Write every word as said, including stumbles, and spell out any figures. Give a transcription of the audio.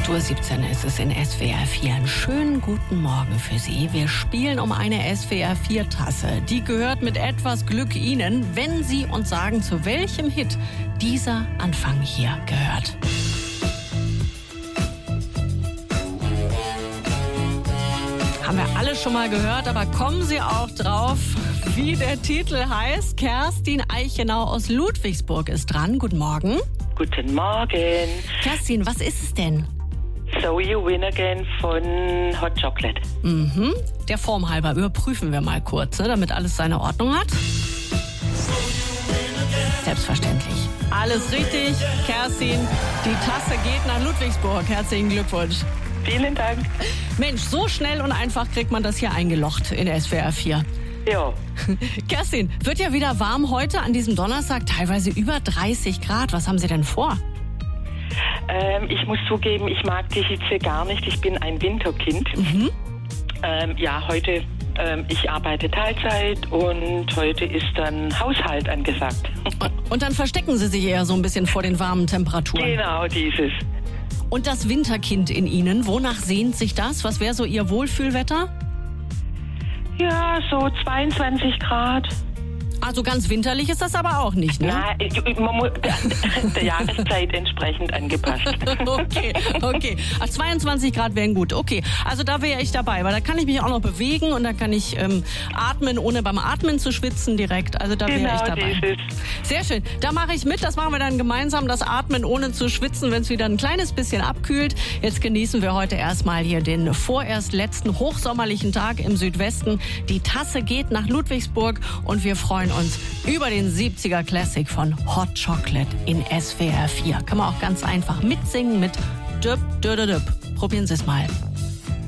acht Uhr siebzehn ist es in S W R vier. Einen schönen guten Morgen für Sie. Wir spielen um eine S W R vier Tasse. Die gehört mit etwas Glück Ihnen, wenn Sie uns sagen, zu welchem Hit dieser Anfang hier gehört. Haben wir alle schon mal gehört, aber kommen Sie auch drauf, wie der Titel heißt? Kerstin Eichenau aus Ludwigsburg ist dran. Guten Morgen. Guten Morgen. Kerstin, was ist es denn? So You Win Again von Hot Chocolate. Mhm. Der Form halber überprüfen wir mal kurz, ne, damit alles seine Ordnung hat. Selbstverständlich. Alles richtig. Kerstin, die Tasse geht nach Ludwigsburg. Herzlichen Glückwunsch. Vielen Dank. Mensch, so schnell und einfach kriegt man das hier eingelocht in S W R vier. Ja. Kerstin, wird ja wieder warm heute an diesem Donnerstag, teilweise über dreißig Grad. Was haben Sie denn vor? Ähm, ich muss zugeben, ich mag die Hitze gar nicht. Ich bin ein Winterkind. Mhm. Ähm, ja, heute, ähm, ich arbeite Teilzeit und heute ist dann Haushalt angesagt. Und dann verstecken Sie sich eher so ein bisschen vor den warmen Temperaturen. Genau, dieses. Und das Winterkind in Ihnen, wonach sehnt sich das? Was wäre so Ihr Wohlfühlwetter? Ja, so zweiundzwanzig Grad. Also ganz winterlich ist das aber auch nicht, ne? Ja, man muss der, der Jahreszeit entsprechend angepasst. Okay, okay. Ach, zweiundzwanzig Grad wären gut. Okay, also da wäre ich dabei, weil da kann ich mich auch noch bewegen und da kann ich ähm, atmen, ohne beim Atmen zu schwitzen direkt. Also da wäre Genau, ich dabei. dieses. Sehr schön. Da mache ich mit. Das machen wir dann gemeinsam, das Atmen ohne zu schwitzen, wenn es wieder ein kleines bisschen abkühlt. Jetzt genießen wir heute erstmal hier den vorerst letzten hochsommerlichen Tag im Südwesten. Die Tasse geht nach Ludwigsburg und wir freuen uns über den siebziger Classic von Hot Chocolate in S W R vier. Kann man auch ganz einfach mitsingen mit Düpp, Düpp, Düpp. Probieren Sie es mal.